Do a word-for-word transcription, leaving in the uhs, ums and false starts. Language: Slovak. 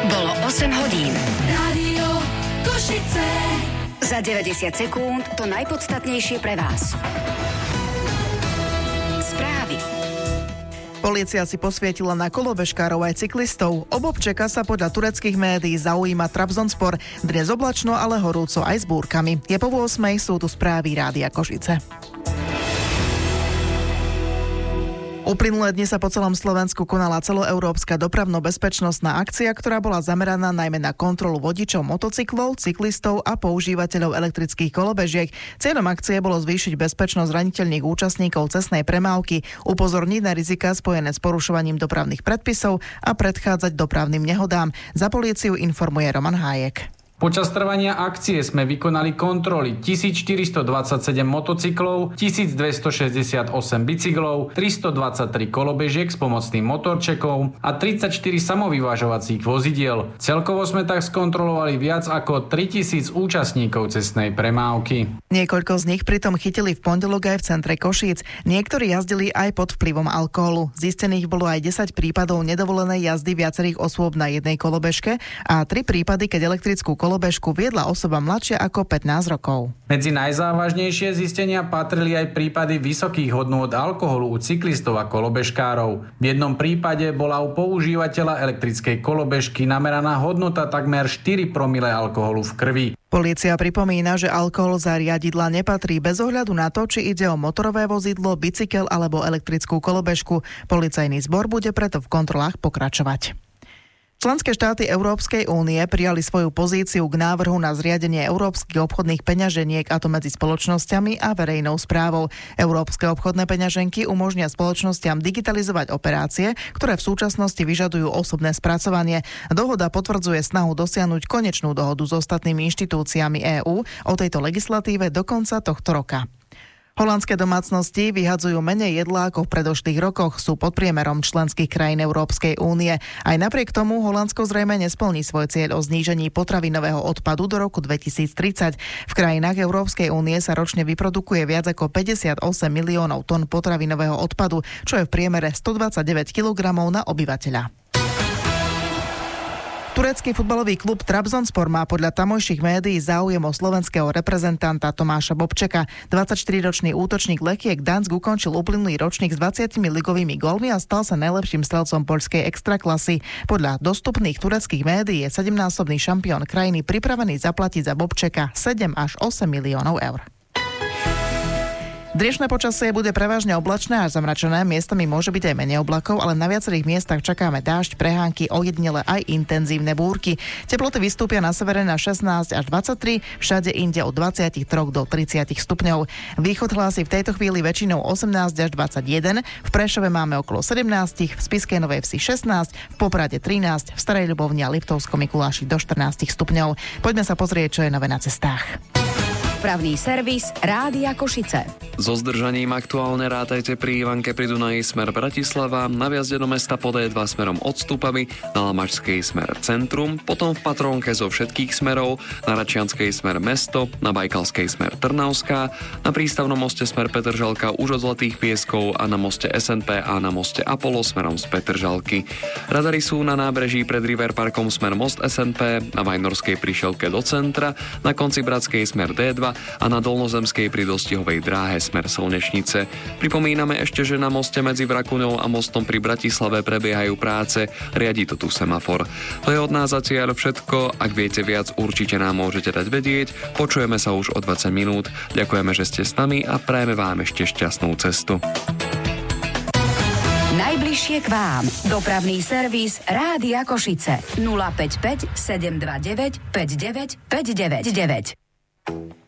Bolo osem hodín. Rádio Košice. Za deväťdesiat sekúnd to najpodstatnejšie pre vás. Správy. Polícia si posvietila na kolobežkárov aj cyklistov. O Bobčeka sa podľa tureckých médií zaujíma Trabzonspor. Dnes oblačno, ale horúco aj s búrkami. Je po ôsmej, sú tu správy Rádia Košice. Uplynulé dni sa po celom Slovensku konala celoeurópska dopravno-bezpečnostná akcia, ktorá bola zameraná najmä na kontrolu vodičov motocyklov, cyklistov a používateľov elektrických kolobežiek. Cieľom akcie bolo zvýšiť bezpečnosť zraniteľných účastníkov cestnej premávky, upozorniť na riziká spojené s porušovaním dopravných predpisov a predchádzať dopravným nehodám. Za políciu informuje Roman Hájek. Počas trvania akcie sme vykonali kontroly tisícštyristodvadsaťsedem motocyklov, tisícdvestošesťdesiatosem bicyklov, tristodvadsaťtri kolobežiek s pomocným motorčekom a tridsaťštyri samovyvážovacích vozidiel. Celkovo sme tak skontrolovali viac ako tritisíc účastníkov cestnej premávky. Niekoľko z nich pritom chytili v pondelok aj v centre Košíc. Niektorí jazdili aj pod vplyvom alkoholu. Zistených bolo aj desať prípadov nedovolenej jazdy viacerých osôb na jednej kolobežke a tri prípady, keď elektrickú kolobežku viedla osoba mladšia ako pätnásť rokov. Medzi najzávažnejšie zistenia patrili aj prípady vysokých hodnôt alkoholu u cyklistov a kolobežkárov. V jednom prípade bola u používateľa elektrickej kolobežky nameraná hodnota takmer štyri promile alkoholu v krvi. Polícia pripomína, že alkohol za riadidla nepatrí bez ohľadu na to, či ide o motorové vozidlo, bicykel alebo elektrickú kolobežku. Policajný zbor bude preto v kontrolách pokračovať. Členské štáty Európskej únie prijali svoju pozíciu k návrhu na zriadenie európskych obchodných peňaženiek, a to medzi spoločnosťami a verejnou správou. Európske obchodné peňaženky umožnia spoločnosťam digitalizovať operácie, ktoré v súčasnosti vyžadujú osobné spracovanie. Dohoda potvrdzuje snahu dosiahnuť konečnú dohodu s ostatnými inštitúciami EÚ o tejto legislatíve do konca tohto roka. Holandské domácnosti vyhadzujú menej jedla ako v predošlých rokoch, sú pod priemerom členských krajín Európskej únie. Aj napriek tomu Holandsko zrejme nesplní svoj cieľ o znížení potravinového odpadu do roku dvetisíctridsať. V krajinách Európskej únie sa ročne vyprodukuje viac ako päťdesiatosem miliónov tón potravinového odpadu, čo je v priemere stodvadsaťdeväť kilogramov na obyvateľa. Turecký futbalový klub Trabzonspor má podľa tamojších médií záujem o slovenského reprezentanta Tomáša Bobčeka. dvadsaťštyriročný útočník Lechiek Gdaňsk ukončil uplynulý ročník s dvadsiatimi ligovými gólmi a stal sa najlepším strelcom poľskej extraklasy. Podľa dostupných tureckých médií je sedemnásobný šampión krajiny pripravený zaplatiť za Bobčeka sedem až osem miliónov eur. Dnešné počasie bude prevažne oblačné až zamračené, miestami môže byť aj menej oblakov, ale na viacerých miestach čakáme dážď, prehánky, ojedinele aj intenzívne búrky. Teploty vystúpia na severe na šestnásť až dvadsaťtri, všade inde od dvadsaťtri do tridsať stupňov. Východ hlási v tejto chvíli väčšinou osemnásť až dvadsaťjeden, v Prešove máme okolo sedemnásť, v Spišskej Novej Vsi šestnásť, v Poprade trinásť, v Starej Ľubovni a Liptovskom Mikuláši do štrnásť stupňov. Poďme sa pozrieť, čo je nové na cestách. Dopravný servis Rádia Košice. So zdržaním aktuálne rátajte pri Ivanke pri Dunaji smer Bratislava, na vjazde do mesta po dé dva smerom Odstupami, na Lamačskej smer Centrum, potom v Patrónke zo všetkých smerov, na Račianskej smer Mesto, na Bajkalskej smer Trnavská, na prístavnom moste smer Petržalka už od Zlatých Pieskov a na moste es en pé a na moste Apollo smerom z Petržalky. Radary sú na nábreží pred River Parkom smer most es en pé, na Vajnorskej prišielke do centra, na konci Bratskej smer dé dva a na Dolnozemskej pri dostihovej dráhe smer Slnečnice. Pripomíname ešte, že na moste medzi Vrakuňou a mostom pri Bratislave prebiehajú práce, riadi to tu semafor. To je od nás zatiaľ všetko, ak viete viac, určite nám môžete dať vedieť. Počujeme sa už o dvadsať minút. Ďakujeme, že ste s nami a prajeme vám ešte šťastnú cestu. Najbližšie k vám. Dopravný servis Rádia Košice. nula päť päť sedem dva deväť päť deväť päť deväť deväť.